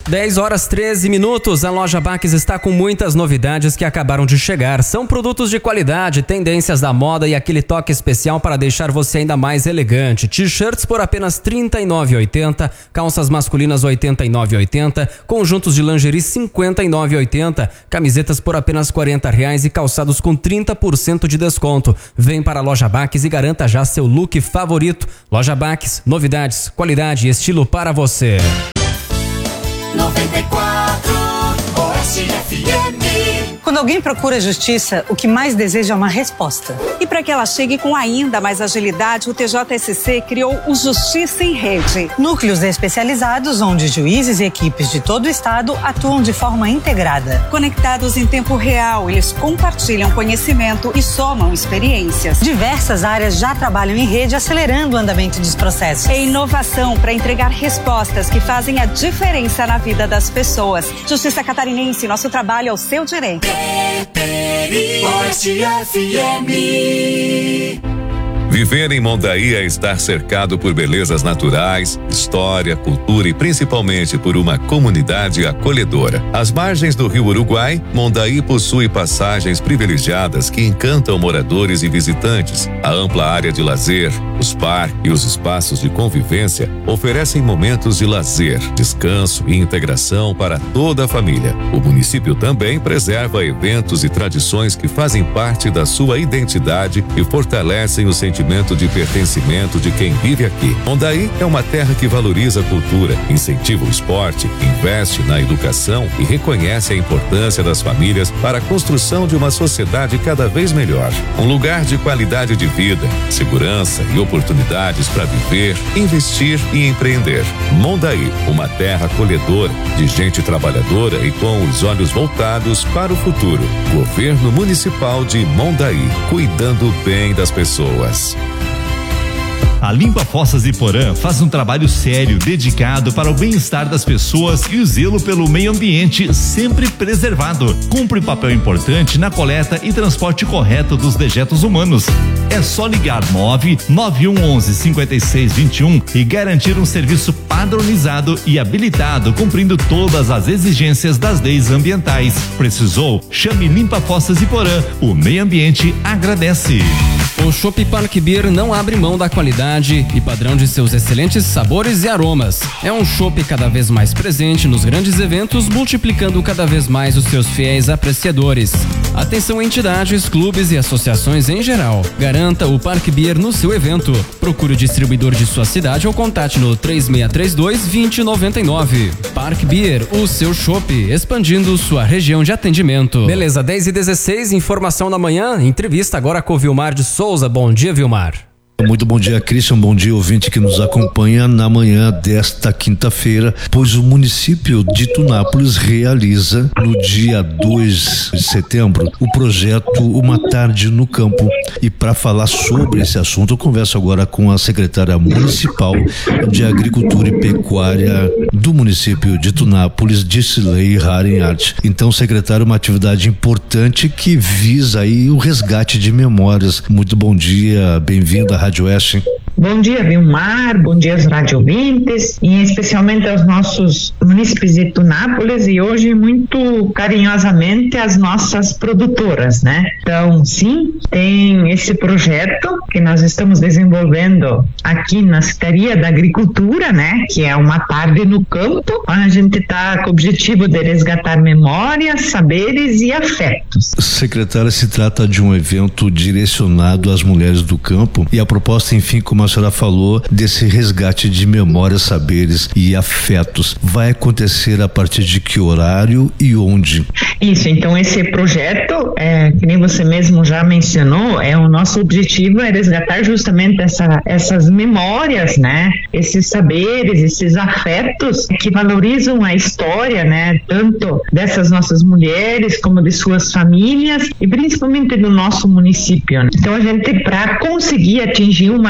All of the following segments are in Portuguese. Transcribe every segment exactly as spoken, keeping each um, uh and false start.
dez horas treze minutos, a loja Baques está com muitas novidades que acabaram de chegar. São produtos de qualidade, tendências da moda e aquele toque especial para deixar você ainda mais elegante. T-shirts por apenas trinta e nove reais e oitenta centavos, calças masculinas oitenta e nove reais e oitenta centavos, conjuntos de lingerie cinquenta e nove reais e oitenta centavos, camisetas por apenas quarenta reais e calçados com trinta por cento de desconto. Vem para a loja Baques e garanta já seu look favorito. Loja Baques, novidades, qualidade e estilo para você. noventa e quatro Oeste F M. Quando alguém procura justiça, o que mais deseja é uma resposta. E para que ela chegue com ainda mais agilidade, o T J S C criou o Justiça em Rede. Núcleos especializados onde juízes e equipes de todo o estado atuam de forma integrada. Conectados em tempo real, eles compartilham conhecimento e somam experiências. Diversas áreas já trabalham em rede, acelerando o andamento dos processos. É inovação para entregar respostas que fazem a diferença na vida das pessoas. Justiça Catarinense, nosso trabalho é o seu direito. Oeste F M. Viver em Mondaí é estar cercado por belezas naturais, história, cultura e principalmente por uma comunidade acolhedora. Às margens do Rio Uruguai, Mondaí possui passagens privilegiadas que encantam moradores e visitantes. A ampla área de lazer, os parques e os espaços de convivência oferecem momentos de lazer, descanso e integração para toda a família. O município também preserva eventos e tradições que fazem parte da sua identidade e fortalecem o sentimento de pertencimento de quem vive aqui. Mondaí é uma terra que valoriza a cultura, incentiva o esporte, investe na educação e reconhece a importância das famílias para a construção de uma sociedade cada vez melhor. Um lugar de qualidade de vida, segurança e oportunidades para viver, investir e empreender. Mondaí, uma terra acolhedora, de gente trabalhadora e com os olhos voltados para o futuro. Governo Municipal de Mondaí, cuidando bem das pessoas. A Limpa Fossas Iporã faz um trabalho sério, dedicado para o bem-estar das pessoas e o zelo pelo meio ambiente sempre preservado. Cumpre papel importante na coleta e transporte correto dos dejetos humanos. É só ligar nove nove um onze cinquenta e seis vinte e um e garantir um serviço padronizado e habilitado, cumprindo todas as exigências das leis ambientais. Precisou? Chame Limpa Fossas Iporã. O meio ambiente agradece. O Chopp Park Beer não abre mão da qualidade e padrão de seus excelentes sabores e aromas. É um chopp cada vez mais presente nos grandes eventos, multiplicando cada vez mais os seus fiéis apreciadores. Atenção entidades, clubes e associações em geral. Garanta o Park Beer no seu evento. Procure o distribuidor de sua cidade ou contate no três seis três dois, dois zero nove nove. Park Beer, o seu chopp, expandindo sua região de atendimento. Beleza, dez e dezesseis, informação da manhã, entrevista agora com o Vilmar de Souza. Bom dia, Vilmar. Muito bom dia, Christian. Bom dia, ouvinte que nos acompanha na manhã desta quinta-feira, pois o município de Tunápolis realiza no dia dois de setembro o projeto Uma Tarde no Campo. E para falar sobre esse assunto, eu converso agora com a secretária municipal de Agricultura e Pecuária do município de Tunápolis, Dicilei Harenhardt. Então, secretário, uma atividade importante que visa aí o resgate de memórias. Muito bom dia, bem-vinda à Rádio Oeste. Bom dia, Vilmar, bom dia aos radiovintes e especialmente aos nossos munícipes de Tunápolis e hoje muito carinhosamente as nossas produtoras, né? Então, sim, tem esse projeto que nós estamos desenvolvendo aqui na Secretaria da Agricultura, né? Que é uma tarde no campo, onde a gente está com o objetivo de resgatar memórias, saberes e afetos. Secretária, se trata de um evento direcionado às mulheres do campo e a proposta, enfim, como a senhora falou, desse resgate de memórias, saberes e afetos. Vai acontecer a partir de que horário e onde? Isso, então esse projeto, é, que nem você mesmo já mencionou, é o nosso objetivo é resgatar justamente essa, essas memórias, né? Esses saberes, esses afetos que valorizam a história, né? Tanto dessas nossas mulheres como de suas famílias e principalmente do nosso município, né? Então a gente, para conseguir atingir o maior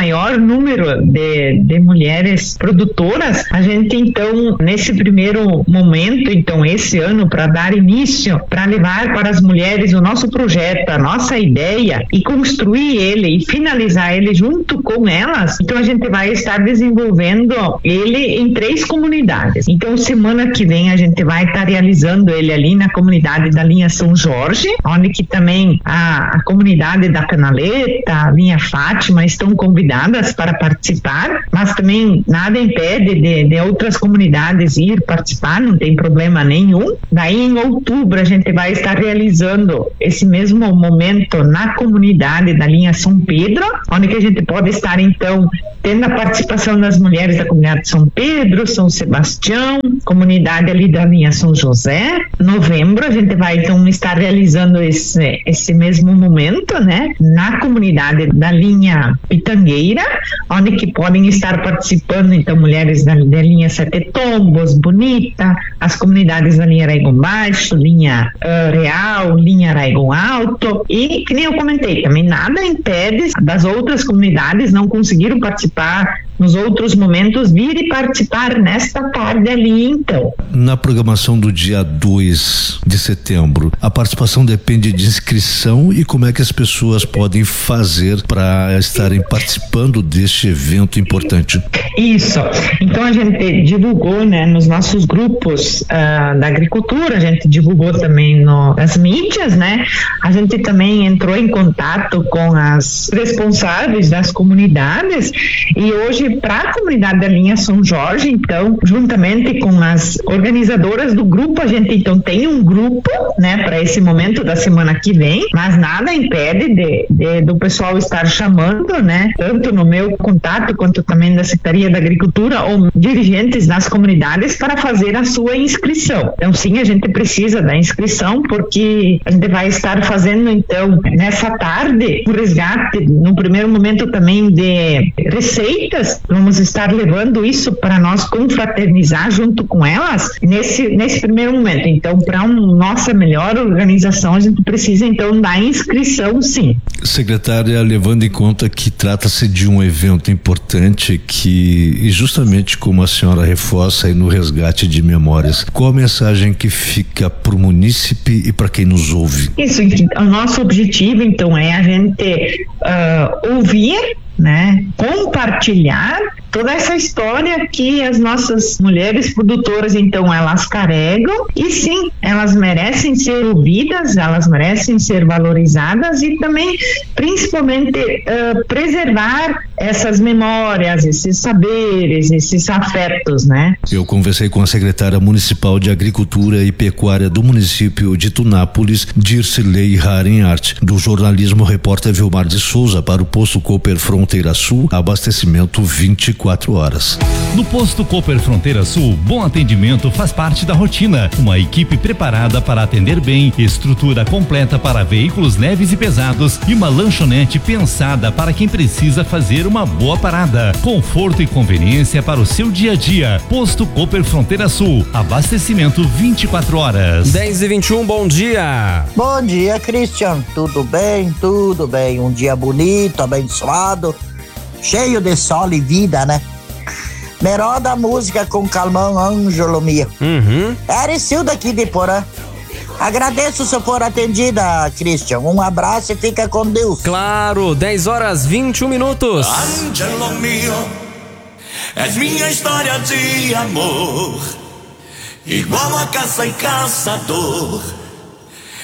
número de, de mulheres produtoras, a gente então, nesse primeiro momento, então esse ano, para dar início, para levar para as mulheres o nosso projeto, a nossa ideia e construir ele e finalizar ele junto com elas, então a gente vai estar desenvolvendo ele em três comunidades. Então semana que vem a gente vai estar realizando ele ali na comunidade da linha São Jorge, onde que também a, a comunidade da Canaleta, a linha Fátima estão convidadas para participar, mas também nada impede de, de outras comunidades ir participar, não tem problema nenhum. Daí em outubro a gente vai estar realizando esse mesmo momento na comunidade da linha São Pedro, onde que a gente pode estar então tendo a participação das mulheres da comunidade de São Pedro, São Sebastião, comunidade ali da linha São José. Novembro a gente vai então estar realizando esse, esse mesmo momento, né, na comunidade da linha Pitangueira, onde que podem estar participando então mulheres da, da linha Sete Tombos, Bonita, as comunidades da linha Araigon Baixo, linha uh, Real, linha Araigon Alto, e que nem eu comentei, também nada impede das outras comunidades não conseguiram participar nos outros momentos, vir e participar nesta tarde ali, então. Na programação do dia dois de setembro, a participação depende de inscrição, e como é que as pessoas podem fazer para estarem participando deste evento importante? Isso. Então a gente divulgou, né, nos nossos grupos uh, da agricultura, a gente divulgou também no, nas mídias, né? A gente também entrou em contato com as responsáveis das comunidades, e hoje para a comunidade da linha São Jorge, então, juntamente com as organizadoras do grupo, a gente então tem um grupo, né, para esse momento da semana que vem, mas nada impede de, de, do pessoal estar chamando, né, tanto no meu contato quanto também da Secretaria da Agricultura ou dirigentes das comunidades para fazer a sua inscrição. Então sim, a gente precisa da inscrição, porque a gente vai estar fazendo então nessa tarde o resgate, no primeiro momento também de receitas. Vamos estar levando isso para nós confraternizar junto com elas nesse, nesse primeiro momento. Então, para uma nossa melhor organização, a gente precisa então da inscrição, sim. Secretária, levando em conta que trata-se de um evento importante que, e justamente como a senhora reforça aí no resgate de memórias, qual a mensagem que fica para o munícipe e para quem nos ouve? Isso, o nosso objetivo então é a gente uh, ouvir, né, compartilhar toda essa história que as nossas mulheres produtoras então elas carregam, e sim, elas merecem ser ouvidas, elas merecem ser valorizadas e também principalmente uh, preservar essas memórias, esses saberes, esses afetos, né? Eu conversei com a secretária municipal de Agricultura e Pecuária do município de Tunápolis, Dircilei Harenhart, do jornalismo repórter Vilmar de Souza para o Posto Cooper Fronteira Sul, abastecimento vinte e quatro horas. No Posto Cooper Fronteira Sul, bom atendimento faz parte da rotina. Uma equipe preparada para atender bem, estrutura completa para veículos leves e pesados e uma lanchonete pensada para quem precisa fazer uma boa parada. Conforto e conveniência para o seu dia a dia. Posto Cooper Fronteira Sul, abastecimento vinte e quatro horas. dez e vinte e um, bom dia. Bom dia, Christian. Tudo bem? Tudo bem. Um dia bonito, abençoado, cheio de sol e vida, né? Melhor da música com Calmão, Ângelo Mia. Uhum. Aricilda aqui de Porã. Agradeço se for atendida, Christian. Um abraço e fica com Deus. Claro, dez horas vinte e um minutos. Ângelo Mio, és minha história de amor, igual a caça e caçador.